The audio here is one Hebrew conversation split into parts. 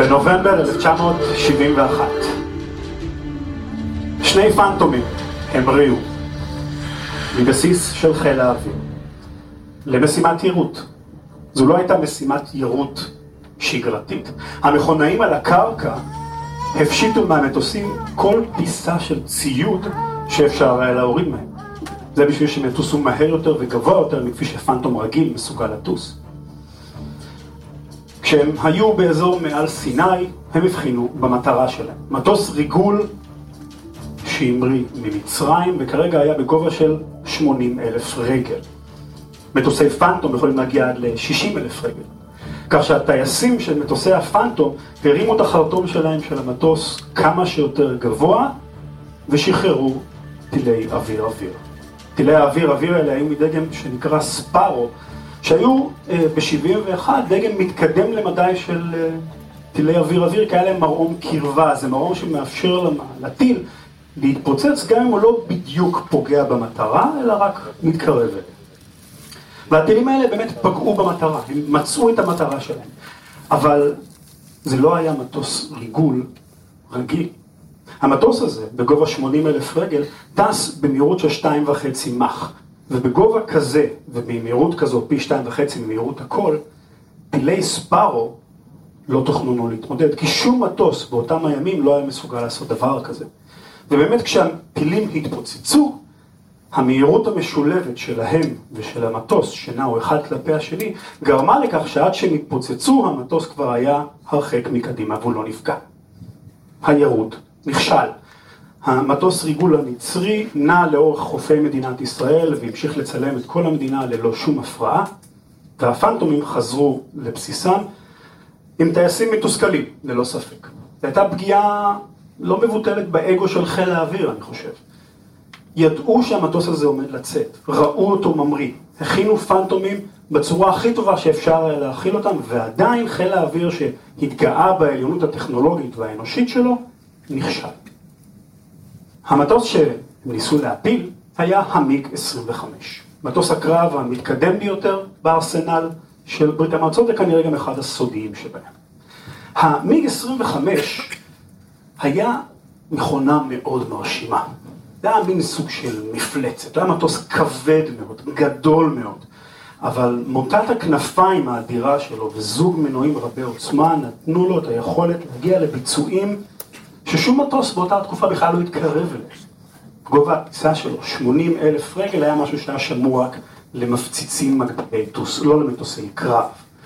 בנובמבר 1971 שני פנטומים המריאו מבסיס של חיל האוויר למשימת יירוט. זו לא הייתה משימת יירוט שגרתית. המכונאים על הקרקע הפשיטו מהמטוסים כל פיסה של ציוד שאפשר היה להוריד מהם. זה בשביל שהם יטוסו מהר יותר וגבוה יותר מכפי שפנטום רגיל מסוגל לטוס. כשהם היו באזור מעל סיני, הם הבחינו במטרה שלהם. מטוס ריגול שהמריא ממצרים, וכרגע היה בגובה של 80,000 רגל. מטוסי פנטום יכולים להגיע עד ל-60,000 רגל. כך שהטייסים של מטוסי הפנטום הרימו את החרטום שלהם של המטוס כמה שיותר גבוה, ושחררו טילי אוויר-אוויר. טילי האוויר-אוויר האלה היו מדגם שנקרא ספארו, שהיו ב-71 דגם מתקדם למדי של טילי אוויר-אוויר, כי היה להם מרעום קרבה. זה מרעום שמאפשר לטיל להתפוצץ גם אם הוא לא בדיוק פוגע במטרה, אלא רק מתקרב אליה. והטילים האלה באמת פגעו במטרה, הם מצאו את המטרה שלהם. אבל זה לא היה מטוס ריגול רגיל. המטוס הזה, בגובה 80,000 רגל, טס במהירות של 2.5 מח. ובגובה כזה, ובמהירות כזו, פי 2.5 ממהירות הכל, טילי ספארו לא תוכננו להתמודד, כי שום מטוס באותם הימים לא היה מסוגל לעשות דבר כזה. ובאמת כשהטילים התפוצצו, המהירות המשולבת שלהם ושל המטוס, שנעו אחד כלפי השני, גרמה לכך שעד שהם התפוצצו, המטוס כבר היה הרחק מקדימה והוא לא נפגע. היירוט נכשל. המטוס ריגול המצרי נע לאורך חופי מדינת ישראל והמשיך לצלם את כל המדינה ללא שום הפרעה, והפנטומים חזרו לבסיסם עם טייסים מתוסכלים, ללא ספק. זו הייתה פגיעה לא מבוטלת באגו של חיל האוויר, אני חושב. ידעו שהמטוס הזה עומד לצאת, ראו אותו ממריא, הכינו פנטומים בצורה הכי טובה שאפשר היה להכיל אותם, ועדיין חיל האוויר שהתגאה בעליונות הטכנולוגית והאנושית שלו, נכשל. המטוס שהם ניסו להפיל היה המיג 25. מטוס הקרב המתקדם ביותר בארסנל של ברית המועצות, וכנראה גם אחד הסודיים שבהם. המיג 25 היה מכונה מאוד מרשימה. זה היה מין סוג של מפלצת, זה היה מטוס כבד מאוד, גדול מאוד, אבל מוטת הכנפיים האדירה שלו וזוג מנועים רבי עוצמה נתנו לו את היכולת להגיע לביצועים ששום מטוס באותה תקופה בכלל לא התקרב אליהם. גובה הטיסה שלו, 80,000 רגל, היה משהו שהיה שמור רק למפציצים מגבי טוס, לא למטוסי קרב.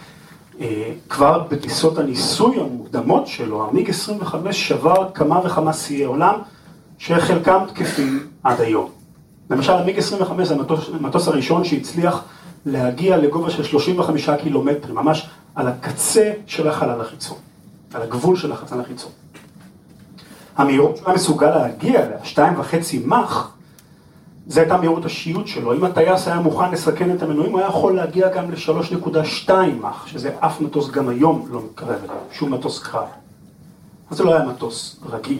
כבר בטיסות הניסוי המוקדמות שלו, המיג 25 שבר כמה וכמה שיאי עולם, שחלקם תקפים עד היום. למשל, המיג 25 זה המטוס הראשון שהצליח להגיע לגובה של 35 קילומטרים, ממש על הקצה של החלל החיצון, על הגבול של החלל החיצון. המהירות שהוא היה מסוגל להגיע אליה, 2.5 מח, זה הייתה מהירות השיוט שלו. אם הטייס היה מוכן לסכן את המנועים, הוא היה יכול להגיע גם ל-3.2 מח, שזה אף מטוס גם היום לא מתקרב אליו, שום מטוס קרב. אז זה לא היה מטוס רגיל.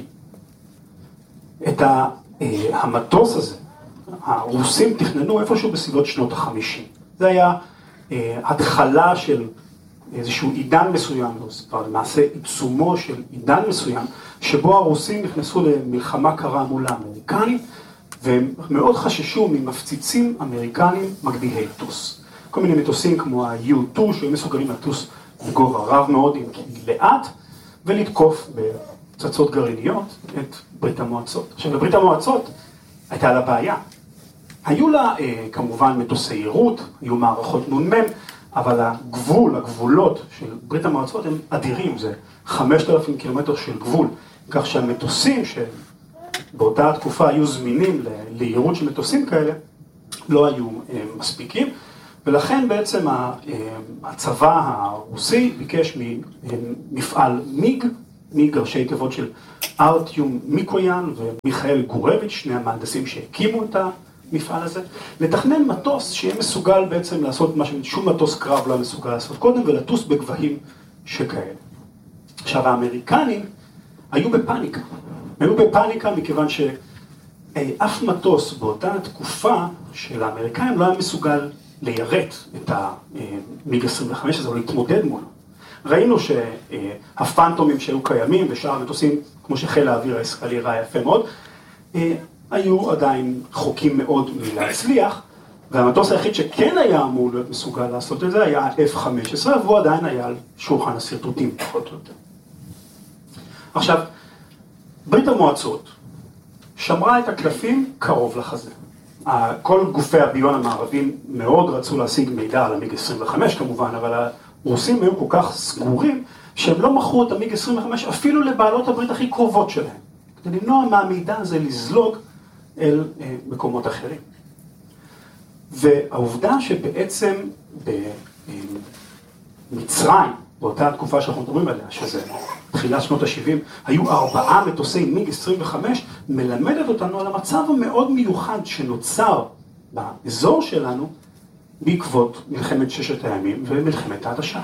את המטוס הזה, הרוסים תכננו איפשהו בסביבות שנות ה-50. זה היה התחלה של איזשהו עידן מסוים, למעשה עיצומו של עידן מסוים, שבו הרוסים נכנסו למלחמה קרה מול האמריקנים, והם מאוד חששו ממפציצים אמריקנים מגביהי טוס. כל מיני מטוסים כמו ה-U2, שהיו מסוגלים לטוס בגובה רב מאוד, אם כי לאט, ולתקוף בפצצות גרעיניות את ברית המועצות. עכשיו, לברית המועצות הייתה לה בעיה. היו לה כמובן מטוסי יירוט, היו מערכות נ"מ, אבל הגבולות של ברית המועצות הם אדירים, זה 5,000 קילומטר של גבול, כך שהמטוסים שבאותה התקופה היו זמינים ליירוט של מטוסים כאלה, לא היו מספיקים, ולכן בעצם הצבא הרוסי ביקש ממפעל מיג, ראשי תיבות של ארטיום מיקויאן ומיכאל גורביץ', שני המהנדסים שהקימו את המפעל הזה, לתכנן מטוס שיהיה מסוגל בעצם לעשות מה ששום מטוס קרב לא מסוגל לעשות קודם, ולטוס בגבהים שכאלה. עכשיו, האמריקנים היו בפאניקה. היו בפאניקה מכיוון שאף מטוס באותה תקופה של האמריקאים לא היה מסוגל ליירט את המיג 25 הזה או להתמודד מולו. ראינו שהפנטומים שהיו קיימים ושאר המטוסים, כמו שחיל האוויר הישראלי ראה יפה מאוד, היו עדיין חוקים מאוד מלהצליח, והמטוס היחיד שכן היה אמור להיות מסוגל לעשות את זה היה ה-F-15, והוא עדיין היה על שולחן הסרטוטים פחות או יותר. עכשיו, ברית המועצות שמרה את הקלפים קרוב לחזה. כל גופי הביון המערבים מאוד רצו להשיג מידע על המיג 25 כמובן, אבל הרוסים היו כל כך סגורים שהם לא מכרו את המיג 25 אפילו לבעלות הברית הכי קרובות שלהם, כדי למנוע מהמידע הזה לזלוג אל מקומות אחרים. והעובדה שבעצם במצרים, באותה התקופה שאנחנו מדברים עליה, שזה תחילת שנות ה-70, היו 4 מטוסי מיג 25, מלמדת אותנו על המצב המאוד מיוחד שנוצר באזור שלנו בעקבות מלחמת ששת הימים ומלחמת ההתשה.